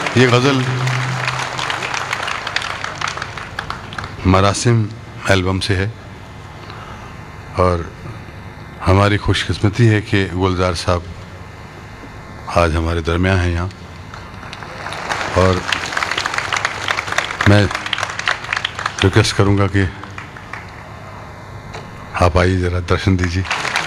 ये गज़ल मरासिम एल्बम से है और हमारी खुशकिस्मती है कि गुलजार साहब आज हमारे दरमियान हैं यहाँ, और मैं रिक्वेस्ट करूँगा कि आप आइए, ज़रा दर्शन दीजिए।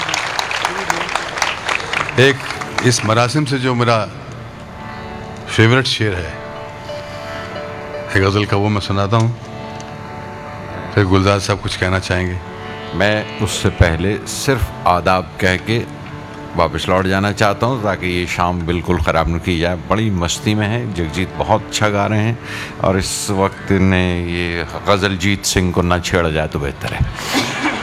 एक इस मरासिम से जो मेरा फेवरेट शेर है एक गज़ल का, वो मैं सुनाता हूँ, फिर गुलजार साहब कुछ कहना चाहेंगे। मैं उससे पहले सिर्फ आदाब कह के वापस लौट जाना चाहता हूँ ताकि ये शाम बिल्कुल ख़राब न की जाए। बड़ी मस्ती में है, जगजीत बहुत अच्छा गा रहे हैं और इस वक्त ने ये गज़ल जीत सिंह को ना छेड़ा जाए तो बेहतर है।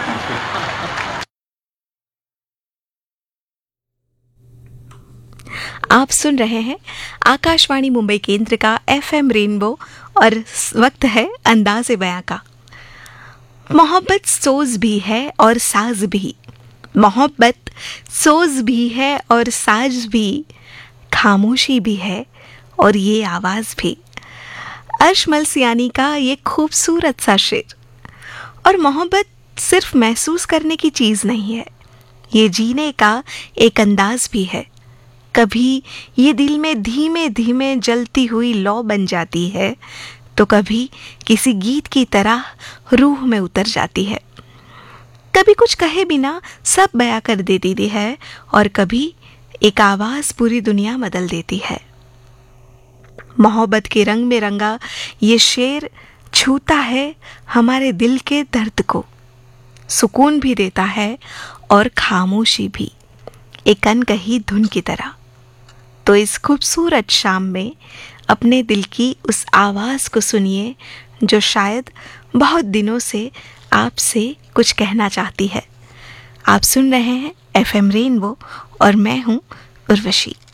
आप सुन रहे हैं आकाशवाणी मुंबई केंद्र का FM रेनबो और वक्त है अंदाज़े बयां का। मोहब्बत सोज भी है और साज भी, मोहब्बत सोज भी है और साज भी, खामोशी भी है और ये आवाज़ भी। अर्श मलसियानी का ये खूबसूरत सा शेर। और मोहब्बत सिर्फ महसूस करने की चीज़ नहीं है, ये जीने का एक अंदाज भी है। कभी ये दिल में धीमे धीमे जलती हुई लौ बन जाती है, तो कभी किसी गीत की तरह रूह में उतर जाती है। कभी कुछ कहे बिना सब बयां कर देती है और कभी एक आवाज़ पूरी दुनिया बदल देती है। मोहब्बत के रंग में रंगा ये शेर छूता है हमारे दिल के दर्द को, सुकून भी देता है और खामोशी भी, एक अनकही धुन की तरह। तो इस खूबसूरत शाम में अपने दिल की उस आवाज़ को सुनिए जो शायद बहुत दिनों से आपसे कुछ कहना चाहती है। आप सुन रहे हैं FM रेनबो और मैं हूँ उर्वशी।